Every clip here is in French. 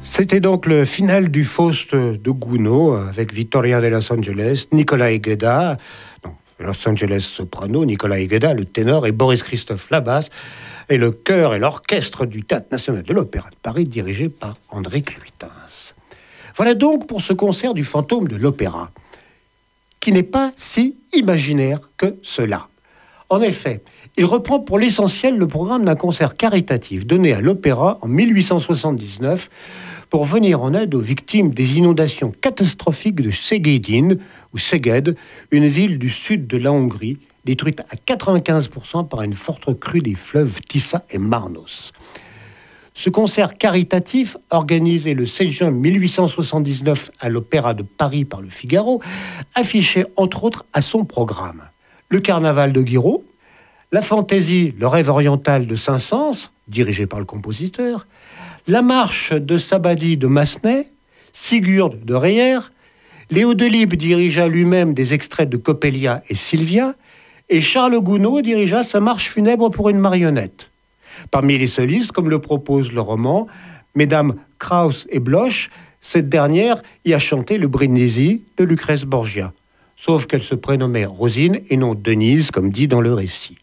C'était donc le final du Faust de Gounod avec Victoria de Los Angeles, Nicolas Higueda, Los Angeles soprano, Nicolas Higueda le ténor et Boris Christophe la basse, et le chœur et l'orchestre du Théâtre National de l'Opéra de Paris dirigé par André Cluitens. Voilà donc pour ce concert du fantôme de l'opéra, qui n'est pas si imaginaire que cela. En effet, il reprend pour l'essentiel le programme d'un concert caritatif donné à l'Opéra en 1879 pour venir en aide aux victimes des inondations catastrophiques de Szegedin, ou Szeged, une ville du sud de la Hongrie, détruite à 95% par une forte crue des fleuves Tisza et Marnos. Ce concert caritatif, organisé le 16 juin 1879 à l'Opéra de Paris par le Figaro, affichait entre autres à son programme le Carnaval de Guiraud, la fantaisie Le Rêve oriental de Saint-Saëns, dirigée par le compositeur, la marche de Sabadi de Massenet, Sigurd de Reyer, Léo Delibes dirigea lui-même des extraits de Coppelia et Sylvia, et Charles Gounod dirigea sa marche funèbre pour une marionnette. Parmi les solistes, comme le propose le roman, Mesdames Krauss et Bloch, cette dernière y a chanté le Brindisi de Lucrèce Borgia, sauf qu'elle se prénommait Rosine et non Denise, comme dit dans le récit.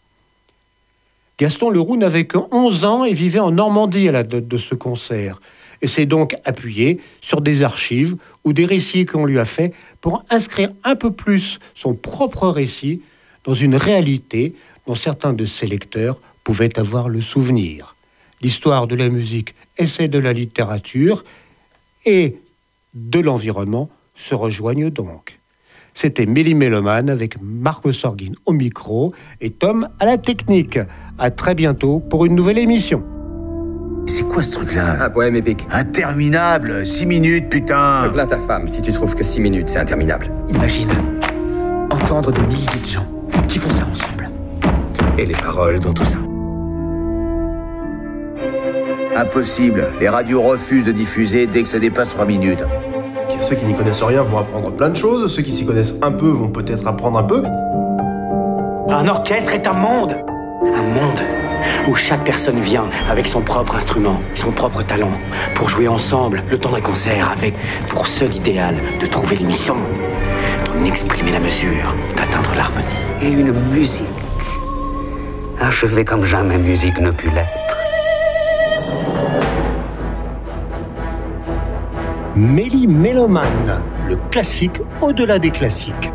Gaston Leroux n'avait que 11 ans et vivait en Normandie à la date de ce concert, et s'est donc appuyé sur des archives ou des récits qu'on lui a faits pour inscrire un peu plus son propre récit dans une réalité dont certains de ses lecteurs pouvaient avoir le souvenir. L'histoire de la musique et celle de la littérature et de l'environnement se rejoignent donc. C'était Méli-Mélomane avec Marco Sorgin au micro et Tom à la technique. À très bientôt pour une nouvelle émission. C'est quoi ce truc-là? Un poème épique. Interminable, 6 minutes, putain. Plains ta femme si tu trouves que 6 minutes, c'est interminable. Imagine, entendre des milliers de gens qui font ça ensemble. Et les paroles dans tout ça. Impossible, les radios refusent de diffuser dès que ça dépasse 3 minutes. Ceux qui n'y connaissent rien vont apprendre plein de choses, ceux qui s'y connaissent un peu vont peut-être apprendre un peu. Un orchestre est un monde où chaque personne vient avec son propre instrument, son propre talent, pour jouer ensemble le temps d'un concert avec pour seul idéal de trouver l'unisson, d'en exprimer la mesure, d'atteindre l'harmonie. Et une musique achevée comme jamais musique ne put l'être. Méli-Mélomane, le classique au-delà des classiques.